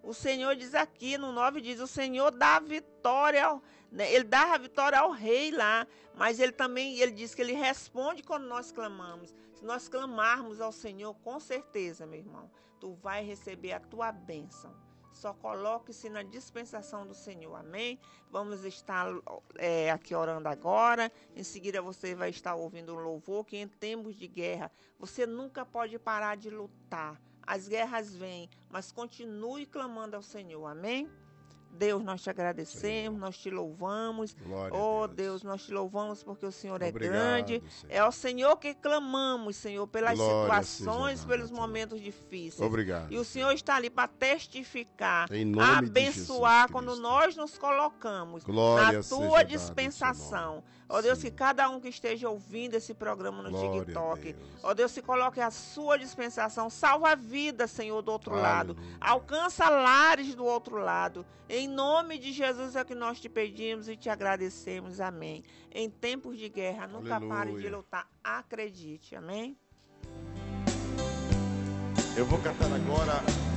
O Senhor diz aqui, no 9 diz, o Senhor dá a vitória, né? Ele dá a vitória ao rei lá, mas ele também, ele diz que ele responde quando nós clamamos. Se nós clamarmos ao Senhor, com certeza, meu irmão, tu vai receber a tua bênção. Só coloque-se na dispensação do Senhor, amém? Vamos estar aqui orando agora. Em seguida você vai estar ouvindo um louvor, que em tempos de guerra você nunca pode parar de lutar. As guerras vêm, mas continue clamando ao Senhor, amém? Deus, nós te agradecemos, Senhor, nós te louvamos. Glória oh Deus, nós te louvamos porque o Senhor é grande. Senhor. É ao Senhor que clamamos, Senhor, pelas Glória situações, pelos momentos difíceis. Obrigado. E o Senhor está ali para testificar, abençoar quando nós nos colocamos Glória na tua dispensação. Ó Deus, que cada um que esteja ouvindo esse programa no TikTok, ó Deus, se coloque a sua dispensação, salva a vida, Senhor, do outro lado. Alcança lares do outro lado. Em nome de Jesus é o que nós te pedimos e te agradecemos, amém. Em tempos de guerra, nunca pare de lutar, acredite, amém. Eu vou cantar agora